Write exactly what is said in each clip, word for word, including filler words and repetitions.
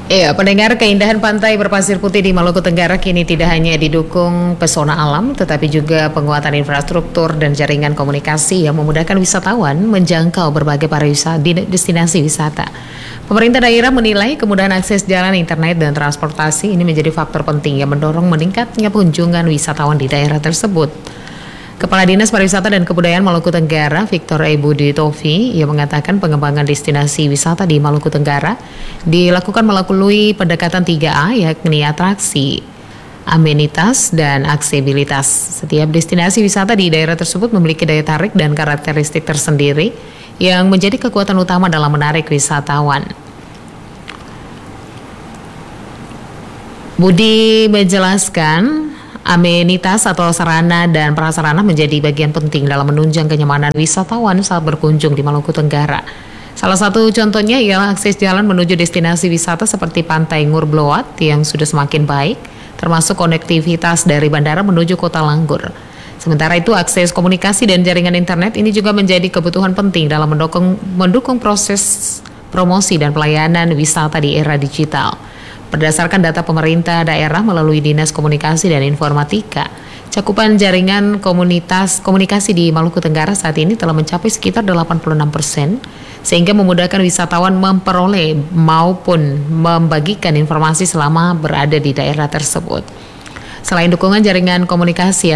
Iya, pendengar, keindahan pantai berpasir putih di Maluku Tenggara kini tidak hanya didukung pesona alam, tetapi juga penguatan infrastruktur dan jaringan komunikasi yang memudahkan wisatawan menjangkau berbagai pariwisata destinasi wisata. Pemerintah daerah menilai kemudahan akses jalan, internet, dan transportasi ini menjadi faktor penting yang mendorong meningkatnya kunjungan wisatawan di daerah tersebut. Kepala Dinas Pariwisata dan Kebudayaan Maluku Tenggara, Victor E. Budi Tofi, ia mengatakan pengembangan destinasi wisata di Maluku Tenggara dilakukan melalui pendekatan tiga A, yakni atraksi, amenitas, dan aksesibilitas. Setiap destinasi wisata di daerah tersebut memiliki daya tarik dan karakteristik tersendiri yang menjadi kekuatan utama dalam menarik wisatawan. Budi menjelaskan, amenitas atau sarana dan prasarana menjadi bagian penting dalam menunjang kenyamanan wisatawan saat berkunjung di Maluku Tenggara. Salah satu contohnya ialah akses jalan menuju destinasi wisata seperti Pantai Ngurbloat yang sudah semakin baik, termasuk konektivitas dari bandara menuju Kota Langgur. Sementara itu, akses komunikasi dan jaringan internet ini juga menjadi kebutuhan penting dalam mendukung, mendukung proses promosi dan pelayanan wisata di era digital. Berdasarkan data pemerintah daerah melalui Dinas Komunikasi dan Informatika, cakupan jaringan komunitas komunikasi di Maluku Tenggara saat ini telah mencapai sekitar delapan puluh enam persen, sehingga memudahkan wisatawan memperoleh maupun membagikan informasi selama berada di daerah tersebut. Selain dukungan jaringan komunikasi,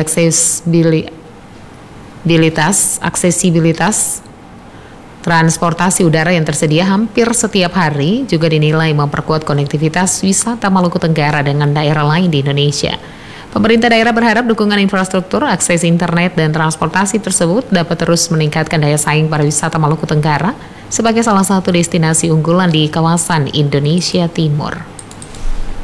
aksesibilitas, aksesibilitas transportasi udara yang tersedia hampir setiap hari juga dinilai memperkuat konektivitas wisata Maluku Tenggara dengan daerah lain di Indonesia. Pemerintah daerah berharap dukungan infrastruktur, akses internet, dan transportasi tersebut dapat terus meningkatkan daya saing pariwisata Maluku Tenggara sebagai salah satu destinasi unggulan di kawasan Indonesia Timur.